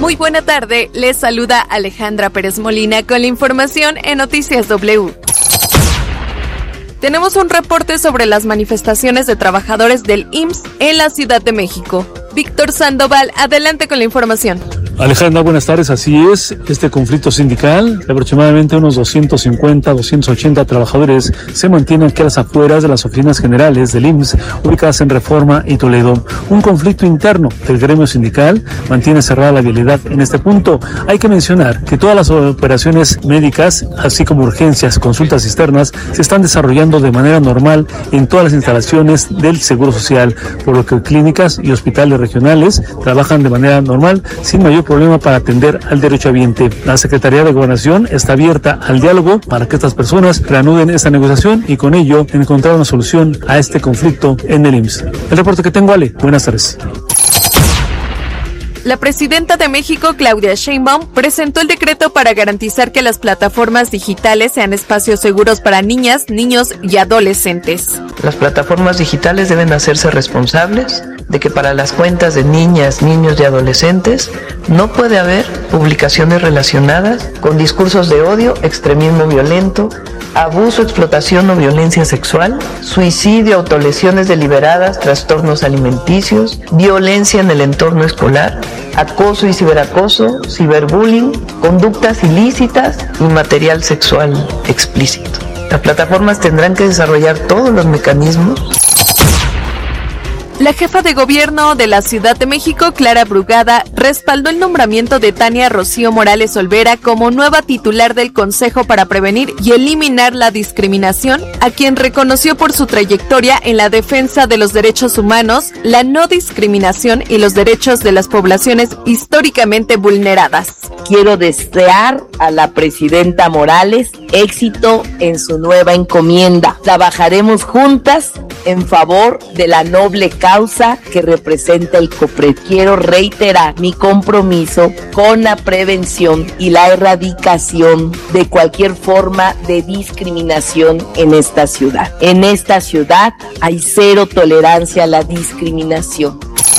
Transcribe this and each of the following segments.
Muy buena tarde, les saluda Alejandra Pérez Molina con la información en Noticias W. Tenemos un reporte sobre las manifestaciones de trabajadores del IMSS en la Ciudad de México. Víctor Sandoval, adelante con la información. Alejandra, buenas tardes. Así es, este conflicto sindical de aproximadamente unos 250, 280 trabajadores se mantiene aquí a las afueras de las oficinas generales del IMSS ubicadas en Reforma y Toledo. Un conflicto interno del gremio sindical mantiene cerrada la vialidad en este punto. Hay que mencionar que todas las operaciones médicas, así como urgencias, consultas externas, se están desarrollando de manera normal en todas las instalaciones del Seguro Social, por lo que clínicas y hospitales regionales trabajan de manera normal sin mayor problema para atender al derechohabiente. La Secretaría de Gobernación está abierta al diálogo para que estas personas reanuden esta negociación y con ello encontrar una solución a este conflicto en el IMSS. El reporte que tengo, Ale. Buenas tardes. La presidenta de México, Claudia Sheinbaum, presentó el decreto para garantizar que las plataformas digitales sean espacios seguros para niñas, niños y adolescentes. Las plataformas digitales deben hacerse responsables de que para las cuentas de niñas, niños y adolescentes no puede haber publicaciones relacionadas con discursos de odio, extremismo violento, abuso, explotación o violencia sexual, suicidio, autolesiones deliberadas, trastornos alimenticios, violencia en el entorno escolar, acoso y ciberacoso, ciberbullying, conductas ilícitas y material sexual explícito. Las plataformas tendrán que desarrollar todos los mecanismos. La jefa de gobierno de la Ciudad de México, Clara Brugada, respaldó el nombramiento de Tania Rocío Morales Olvera como nueva titular del Consejo para Prevenir y Eliminar la Discriminación, a quien reconoció por su trayectoria en la defensa de los derechos humanos, la no discriminación y los derechos de las poblaciones históricamente vulneradas. Quiero desear a la presidenta Morales éxito en su nueva encomienda. Trabajaremos juntas en favor de la noble causa que representa el COPRED. Quiero reiterar mi compromiso con la prevención y la erradicación de cualquier forma de discriminación en esta ciudad. En esta ciudad hay cero tolerancia a la discriminación.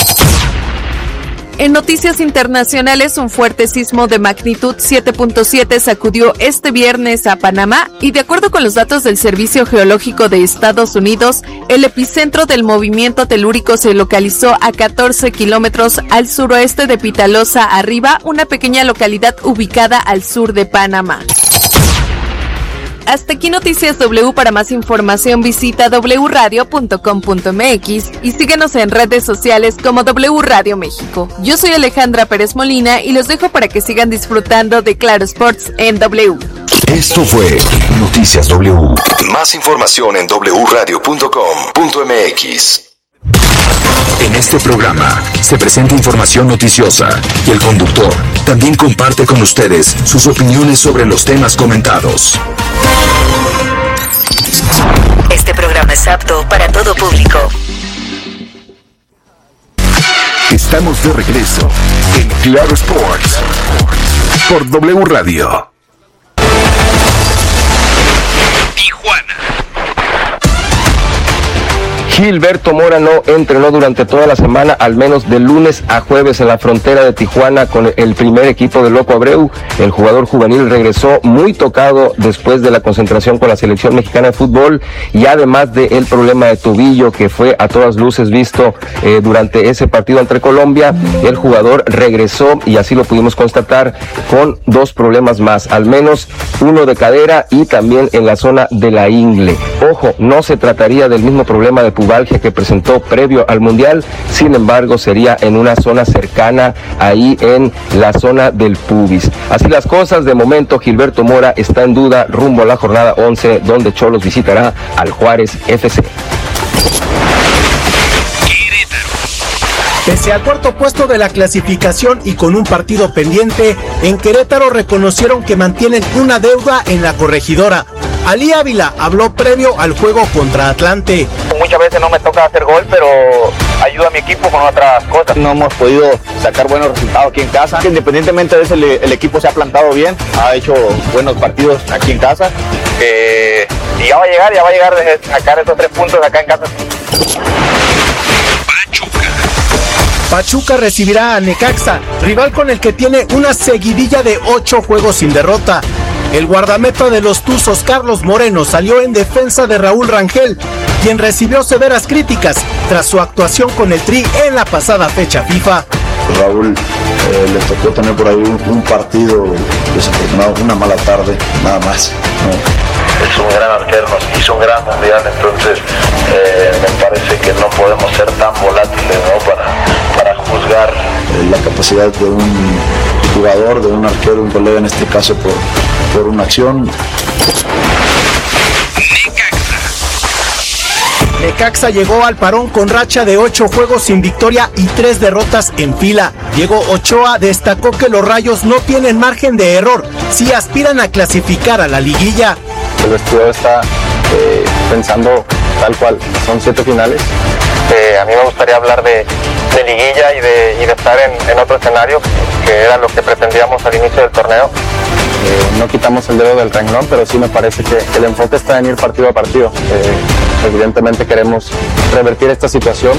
En noticias internacionales, un fuerte sismo de magnitud 7.7 sacudió este viernes a Panamá y de acuerdo con los datos del Servicio Geológico de Estados Unidos, el epicentro del movimiento telúrico se localizó a 14 kilómetros al suroeste de Pitalosa Arriba, una pequeña localidad ubicada al sur de Panamá. Hasta aquí Noticias W. Para más información visita wradio.com.mx y síguenos en redes sociales como W Radio México. Yo soy Alejandra Pérez Molina y los dejo para que sigan disfrutando de Claro Sports en W. Esto fue Noticias W. Más información en wradio.com.mx. En este programa se presenta información noticiosa y el conductor también comparte con ustedes sus opiniones sobre los temas comentados. Este programa es apto para todo público. Estamos de regreso en Claro Sports por W Radio. Gilberto Mora no entrenó durante toda la semana, al menos de lunes a jueves en la frontera de Tijuana con el primer equipo de Loco Abreu. El jugador juvenil regresó muy tocado después de la concentración con la selección mexicana de fútbol y además del problema de tobillo que fue a todas luces visto durante ese partido ante Colombia. El jugador regresó y así lo pudimos constatar con dos problemas más, al menos uno de cadera y también en la zona de la ingle. Ojo, no se trataría del mismo problema de pubalgia que presentó previo al Mundial, sin embargo sería en una zona cercana ahí en la zona del pubis. Así las cosas, de momento Gilberto Mora está en duda rumbo a la jornada 11 donde Xolos visitará al Juárez FC. Pese al cuarto puesto de la clasificación y con un partido pendiente, en Querétaro reconocieron que mantienen una deuda en la corregidora. Alí Ávila habló previo al juego contra Atlante. Muchas veces no me toca hacer gol, pero ayuda a mi equipo con otras cosas. No hemos podido sacar buenos resultados aquí en casa. Independientemente de eso, el equipo se ha plantado bien, ha hecho buenos partidos aquí en casa. Y ya va a llegar a sacar esos 3 puntos acá en casa. Pachuca recibirá a Necaxa, rival con el que tiene una seguidilla de 8 juegos sin derrota. El guardameta de los Tuzos, Carlos Moreno, salió en defensa de Raúl Rangel, quien recibió severas críticas tras su actuación con el Tri en la pasada fecha FIFA. Raúl le tocó tener por ahí un partido desafortunado, una mala tarde, nada más, ¿no? Es un gran arquero, nos hizo un gran mundial, entonces me parece que no podemos ser tan volátiles, ¿no? para juzgar. La capacidad de un jugador, de un arquero, un colega en este caso por una acción. Necaxa llegó al parón con racha de 8 juegos sin victoria y 3 derrotas en fila. Diego Ochoa destacó que los Rayos no tienen margen de error si aspiran a clasificar a la liguilla. El vestidor está pensando tal cual, son 7 finales. A mí me gustaría hablar de liguilla y de estar en otro escenario, que era lo que pretendíamos al inicio del torneo. No quitamos el dedo del renglón, pero sí me parece que el enfoque está en ir partido a partido. Evidentemente queremos revertir esta situación.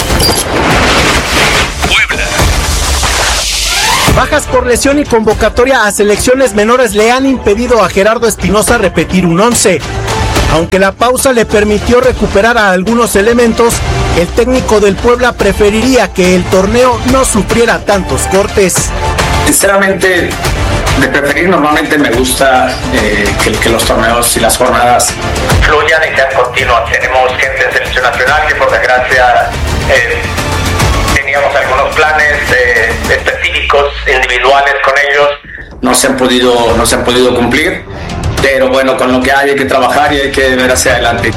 Bajas por lesión y convocatoria a selecciones menores le han impedido a Gerardo Espinoza repetir un 11. Aunque la pausa le permitió recuperar a algunos elementos, el técnico del Puebla preferiría que el torneo no sufriera tantos cortes. Sinceramente, de preferir, normalmente me gusta que los torneos y las jornadas fluyan y sean continuas. Tenemos gente en selección nacional que por desgracia teníamos algunos planes específicos, individuales con ellos. No se han podido cumplir, pero bueno, con lo que hay que trabajar y hay que ver hacia adelante.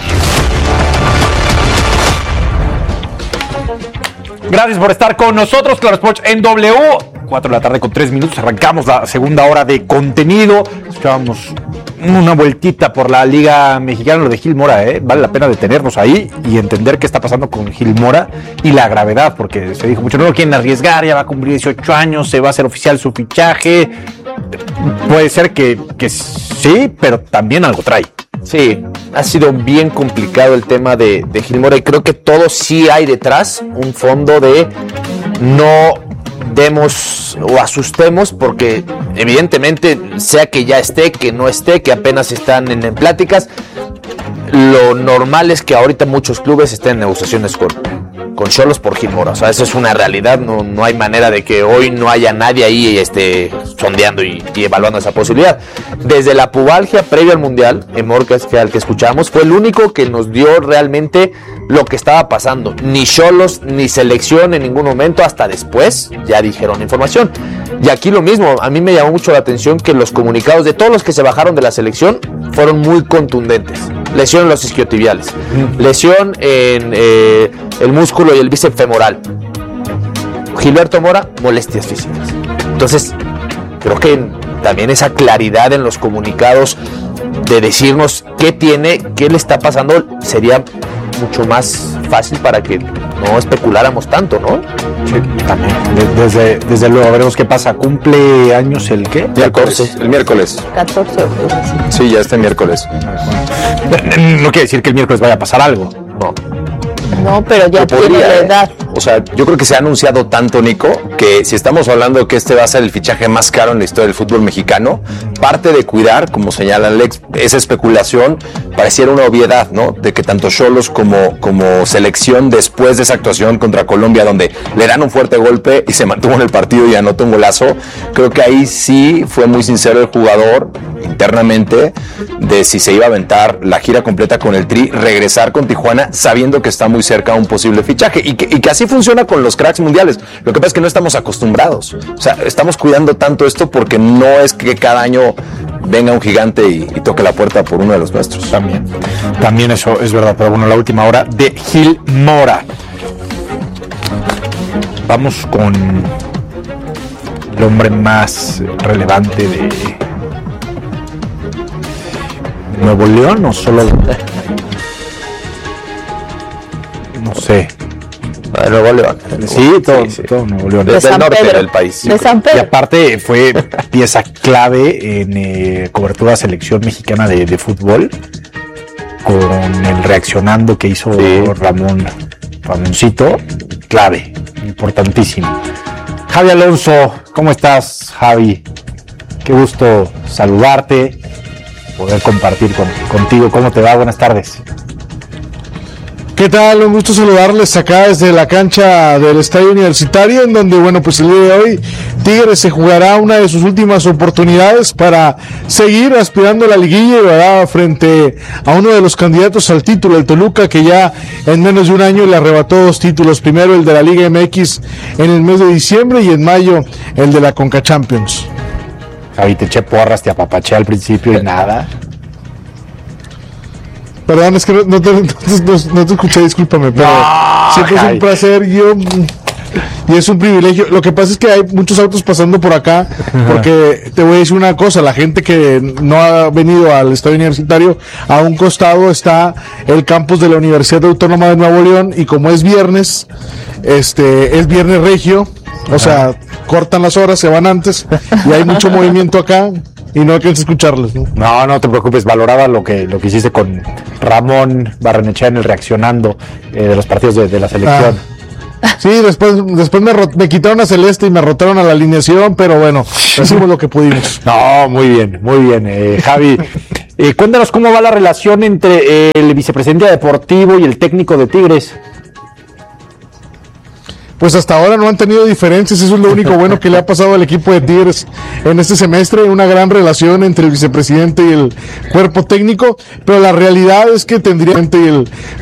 Gracias por estar con nosotros, Claro Sports en W. 4 de la tarde con 3 minutos, arrancamos la segunda hora de contenido. Escuchábamos una vueltita por la Liga Mexicana, lo de Gil Mora, vale la pena detenernos ahí y entender qué está pasando con Gil Mora y la gravedad, porque se dijo mucho, no lo quieren arriesgar, ya va a cumplir 18 años, se va a hacer oficial su fichaje. Puede ser que sí, pero también algo trae. Sí, ha sido bien complicado el tema de Gil Mora y creo que todo sí hay detrás, un fondo de no demos o asustemos, porque evidentemente sea que ya esté, que no esté, que apenas están en pláticas, lo normal es que ahorita muchos clubes estén en negociaciones con Xolos por Gil Mora. O sea, esa es una realidad, no hay manera de que hoy no haya nadie ahí sondeando y evaluando esa posibilidad. Desde la pubalgia previa al Mundial, Emorca, al que escuchamos, fue el único que nos dio realmente lo que estaba pasando. Ni Xolos, ni selección en ningún momento, hasta después ya dijeron información. Y aquí lo mismo, a mí me llamó mucho la atención que los comunicados de todos los que se bajaron de la selección fueron muy contundentes. Lesión en los isquiotibiales, lesión en el músculo y el bíceps femoral. Gilberto Mora, molestias físicas. Entonces, creo que también esa claridad en los comunicados de decirnos qué tiene, qué le está pasando, sería mucho más fácil para que no especuláramos tanto, ¿no? Sí, también. Desde luego, veremos qué pasa. ¿Cumple años el qué? El miércoles. 14 de octubre. Sí, ya este miércoles. No quiere decir que el miércoles vaya a pasar algo. No, pero ya tiene la edad. O sea, yo creo que se ha anunciado tanto, Nico, que si estamos hablando que este va a ser el fichaje más caro en la historia del fútbol mexicano, parte de cuidar, como señala Alex, esa especulación pareciera una obviedad, ¿no? De que tanto Xolos como selección, después de esa actuación contra Colombia, donde le dan un fuerte golpe y se mantuvo en el partido y anotó un golazo, creo que ahí sí fue muy sincero el jugador internamente de si se iba a aventar la gira completa con el Tri, regresar con Tijuana sabiendo que está muy cerca a un posible fichaje y que así funciona con los cracks mundiales. Lo que pasa es que no estamos acostumbrados, o sea, estamos cuidando tanto esto porque no es que cada año venga un gigante y toque la puerta por uno de los nuestros. También eso es verdad, pero bueno, la última hora de Gil Mora. Vamos con el hombre más relevante de Nuevo León, o solo no sé. De Nuevo León. Sí, todo Nuevo León. Desde el norte del país. De San Pedro. Y aparte fue pieza clave en cobertura selección mexicana de fútbol, con el reaccionando que hizo Ramoncito. clave, importantísimo. Javi Alonso, ¿cómo estás, Javi? Qué gusto saludarte, poder compartir contigo. ¿Cómo te va? Buenas tardes. ¿Qué tal? Un gusto saludarles acá desde la cancha del Estadio Universitario, en donde, bueno, pues el día de hoy Tigres se jugará una de sus últimas oportunidades para seguir aspirando a la liguilla, ¿verdad?, frente a uno de los candidatos al título, el Toluca, que ya en menos de un año le arrebató 2 títulos. Primero el de la Liga MX en el mes de diciembre y en mayo el de la Conca Champions. Javi, te eché porras, te apapaché al principio y nada. Perdón, es que no te escuché, discúlpame, pero siempre es un placer y es un privilegio. Lo que pasa es que hay muchos autos pasando por acá, porque te voy a decir una cosa: la gente que no ha venido al Estadio Universitario, a un costado está el campus de la Universidad Autónoma de Nuevo León, y como es viernes regio, o sea, cortan las horas, se van antes, y hay mucho movimiento acá. Y no quieres escucharles, ¿no? No te preocupes, valoraba lo que hiciste con Ramón Barrenechea en el reaccionando de los partidos de la selección. Sí, después me quitaron a Celeste y me rotaron a la alineación, pero bueno, hicimos lo que pudimos. No, muy bien, Javi. Cuéntanos cómo va la relación entre el vicepresidente deportivo y el técnico de Tigres. Pues hasta ahora no han tenido diferencias, eso es lo único bueno que le ha pasado al equipo de Tigres en este semestre, una gran relación entre el vicepresidente y el cuerpo técnico, pero la realidad es que tendría el